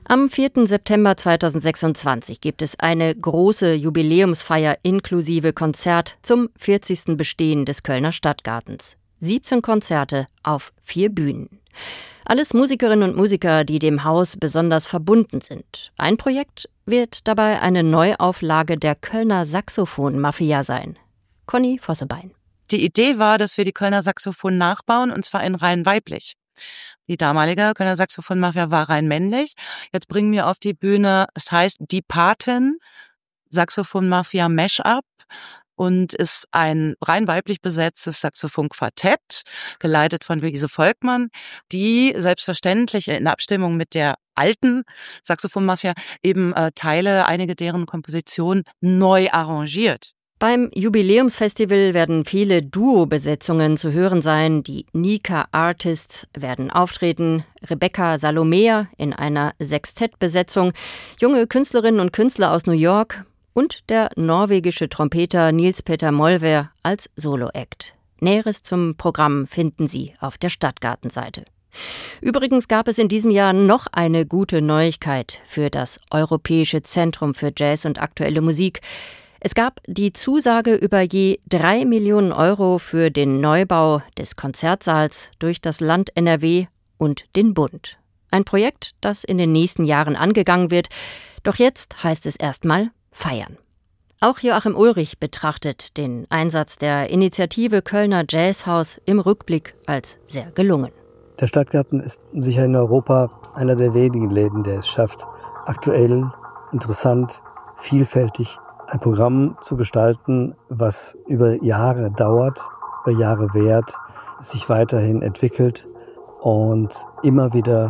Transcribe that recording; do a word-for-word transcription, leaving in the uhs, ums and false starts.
Am vierten September zweitausendsechsundzwanzig gibt es eine große Jubiläumsfeier inklusive Konzert zum vierzigsten Bestehen des Kölner Stadtgartens. siebzehn Konzerte auf vier Bühnen. Alles Musikerinnen und Musiker, die dem Haus besonders verbunden sind. Ein Projekt wird dabei eine Neuauflage der Kölner Saxophon-Mafia sein. Conny Vossebein. Die Idee war, dass wir die Kölner Saxophon nachbauen, und zwar in rein weiblich. Die damalige Kölner Saxophon-Mafia war rein männlich. Jetzt bringen wir auf die Bühne, es heißt Die Paten, Saxophon-Mafia Mashup, und ist ein rein weiblich besetztes Saxophon-Quartett, geleitet von Luise Volkmann, die selbstverständlich in Abstimmung mit der alten Saxophon-Mafia eben äh, Teile, einige deren Kompositionen neu arrangiert. Beim Jubiläumsfestival werden viele Duo-Besetzungen zu hören sein. Die Nika Artists werden auftreten, Rebecca Salomea in einer Sextettbesetzung, junge Künstlerinnen und Künstler aus New York und der norwegische Trompeter Nils Petter Molvær als Solo-Act. Näheres zum Programm finden Sie auf der Stadtgartenseite. Übrigens gab es in diesem Jahr noch eine gute Neuigkeit für das Europäische Zentrum für Jazz und aktuelle Musik. Es gab die Zusage über je drei Millionen Euro für den Neubau des Konzertsaals durch das Land N R W und den Bund. Ein Projekt, das in den nächsten Jahren angegangen wird. Doch jetzt heißt es erstmal feiern. Auch Joachim Ulrich betrachtet den Einsatz der Initiative Kölner Jazzhaus im Rückblick als sehr gelungen. Der Stadtgarten ist sicher in Europa einer der wenigen Läden, der es schafft, aktuell, interessant, vielfältig ein Programm zu gestalten, was über Jahre dauert, über Jahre währt, sich weiterhin entwickelt und immer wieder